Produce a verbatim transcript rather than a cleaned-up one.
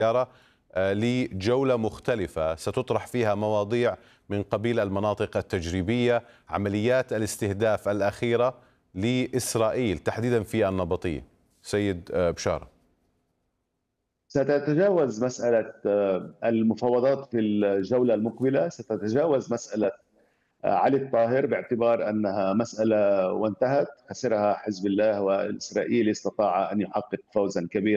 زيارة آه، لجولة مختلفة ستطرح فيها مواضيع من قبيل المناطق التجريبية، عمليات الاستهداف الأخيرة لإسرائيل تحديدا في النبطية. سيد آه، بشارة. ستتجاوز مسألة آه، المفاوضات في الجولة المقبلة، ستتجاوز مسألة آه، علي الطاهر باعتبار أنها مسألة وانتهت، خسرها حزب الله، والإسرائيلي استطاع أن يحقق فوزا كبيرا.